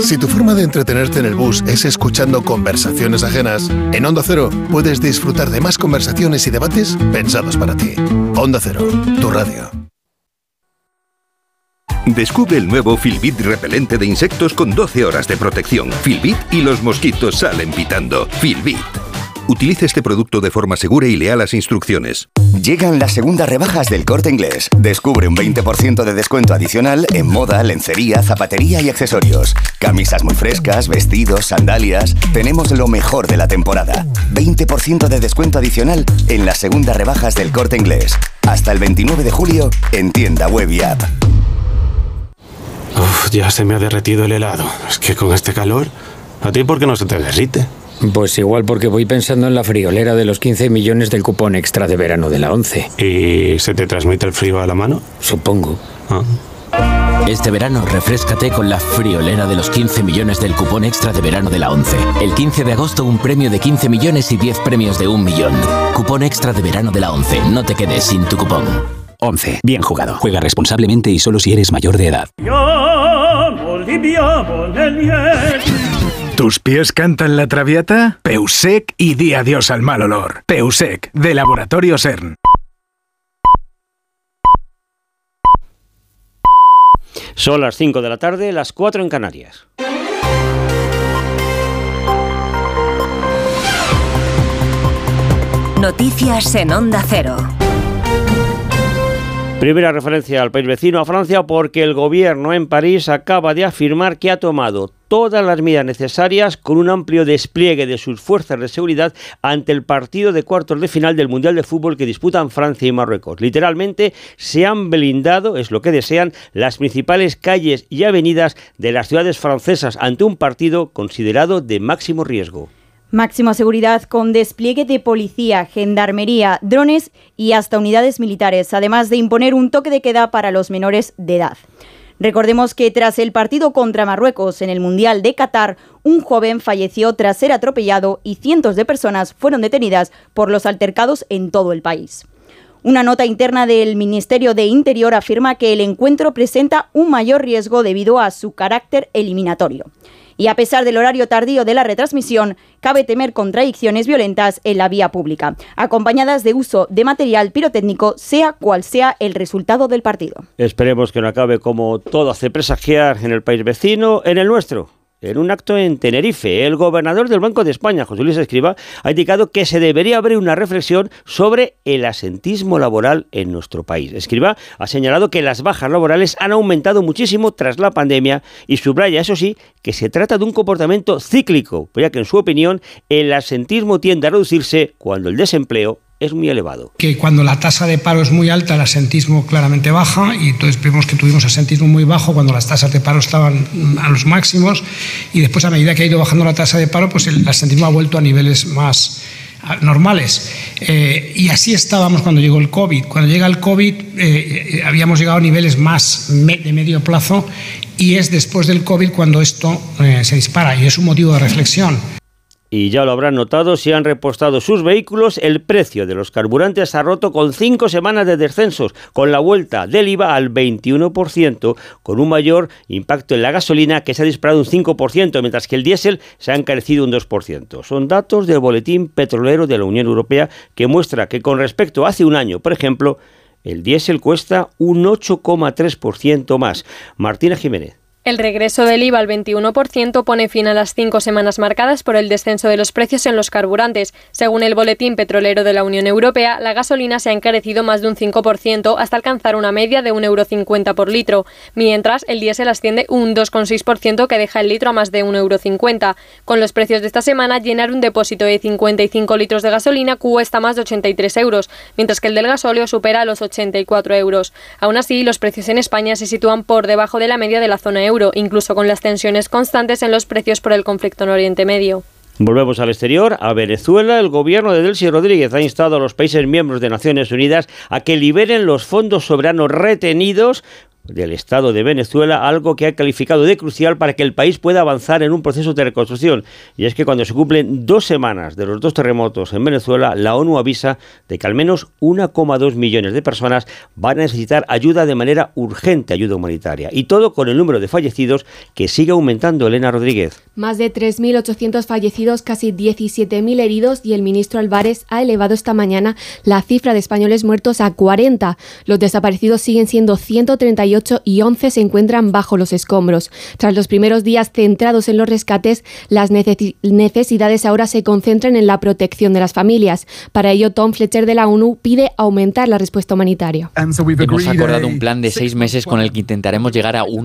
Si tu forma de entretenerte en el bus es escuchando conversaciones ajenas, en Onda Cero puedes disfrutar de más conversaciones y debates pensados para ti. Onda Cero, tu radio. Descubre el nuevo Filbit repelente de insectos con 12 horas de protección. Filbit y los mosquitos salen pitando. Filbit. Utilice este producto de forma segura y lea las instrucciones. Llegan las segundas rebajas del Corte Inglés. Descubre un 20% de descuento adicional en moda, lencería, zapatería y accesorios. Camisas muy frescas, vestidos, sandalias. Tenemos lo mejor de la temporada. 20% de descuento adicional en las segundas rebajas del Corte Inglés. Hasta el 29 de julio en tienda web y app. Uf, ya se me ha derretido el helado. Es que con este calor, ¿a ti por qué no se te derrite? Pues igual porque voy pensando en la friolera de los 15 millones del cupón extra de verano de la 11. ¿Y se te transmite el frío a la mano? Supongo. Este verano refréscate con la friolera de los 15 millones del cupón extra de verano de la 11. El 15 de agosto un premio de 15 millones y 10 premios de 1 millón. Cupón extra de verano de la 11. No te quedes sin tu cupón. 11. Bien jugado. Juega responsablemente y solo si eres mayor de edad. ¿Tus pies cantan la traviata? Peusec y di adiós al mal olor. Peusec, de Laboratorio CERN. Son las 5 de la tarde, las 4 en Canarias. Noticias en Onda Cero. Primera referencia al país vecino, a Francia, porque el gobierno en París acaba de afirmar que ha tomado todas las medidas necesarias con un amplio despliegue de sus fuerzas de seguridad ante el partido de cuartos de final del Mundial de Fútbol que disputan Francia y Marruecos. Literalmente se han blindado, es lo que desean, las principales calles y avenidas de las ciudades francesas ante un partido considerado de máximo riesgo. Máxima seguridad con despliegue de policía, gendarmería, drones y hasta unidades militares, además de imponer un toque de queda para los menores de edad. Recordemos que tras el partido contra Marruecos en el Mundial de Qatar, un joven falleció tras ser atropellado y cientos de personas fueron detenidas por los altercados en todo el país. Una nota interna del Ministerio de Interior afirma que el encuentro presenta un mayor riesgo debido a su carácter eliminatorio. Y a pesar del horario tardío de la retransmisión, cabe temer contradicciones violentas en la vía pública, acompañadas de uso de material pirotécnico, sea cual sea el resultado del partido. Esperemos que no acabe como todo hace presagiar en el país vecino, en el nuestro. En un acto en Tenerife, el gobernador del Banco de España, José Luis Escrivá, ha indicado que se debería abrir una reflexión sobre el asentismo laboral en nuestro país. Escrivá ha señalado que las bajas laborales han aumentado muchísimo tras la pandemia y subraya, eso sí, que se trata de un comportamiento cíclico, ya que en su opinión el asentismo tiende a reducirse cuando el desempleo es muy elevado. Que cuando la tasa de paro es muy alta, el asentismo claramente baja, y entonces vemos que tuvimos asentismo muy bajo cuando las tasas de paro estaban a los máximos, y después a medida que ha ido bajando la tasa de paro, pues el asentismo ha vuelto a niveles más normales. Y así estábamos cuando llegó el COVID. Cuando llega el COVID habíamos llegado a niveles más de medio plazo, y es después del COVID cuando esto se dispara, y es un motivo de reflexión. Y ya lo habrán notado si han repostado sus vehículos, el precio de los carburantes ha roto con 5 semanas de descensos, con la vuelta del IVA al 21%, con un mayor impacto en la gasolina que se ha disparado un 5%, mientras que el diésel se ha encarecido un 2%. Son datos del Boletín Petrolero de la Unión Europea que muestra que con respecto a hace un año, por ejemplo, el diésel cuesta un 8,3% más. Martina Jiménez. El regreso del IVA al 21% pone fin a las 5 semanas marcadas por el descenso de los precios en los carburantes. Según el Boletín Petrolero de la Unión Europea, la gasolina se ha encarecido más de un 5% hasta alcanzar una media de 1,50 € por litro, mientras el diésel asciende un 2,6% que deja el litro a más de 1,50 €. Con los precios de esta semana, llenar un depósito de 55 litros de gasolina cuesta más de 83 €, mientras que el del gasóleo supera los 84 €. Aún así, los precios en España se sitúan por debajo de la media de la zona euro, incluso con las tensiones constantes en los precios por el conflicto en Oriente Medio. Volvemos al exterior, a Venezuela. El gobierno de Delcy Rodríguez ha instado a los países miembros de Naciones Unidas a que liberen los fondos soberanos retenidos del Estado de Venezuela, algo que ha calificado de crucial para que el país pueda avanzar en un proceso de reconstrucción. Y es que cuando se cumplen 2 semanas de los 2 terremotos en Venezuela, la ONU avisa de que al menos 1,2 millones de personas van a necesitar ayuda de manera urgente, ayuda humanitaria. Y todo con el número de fallecidos que sigue aumentando. Elena Rodríguez. Más de 3.800 fallecidos, casi 17.000 heridos, y el ministro Álvarez ha elevado esta mañana la cifra de españoles muertos a 40. Los desaparecidos siguen siendo 138 y 11 se encuentran bajo los escombros. Tras los primeros días centrados en los rescates, las necesidades ahora se concentran en la protección de las familias. Para ello, Tom Fletcher de la ONU pide aumentar la respuesta humanitaria. Hemos acordado un plan de 6 meses con el que intentaremos llegar a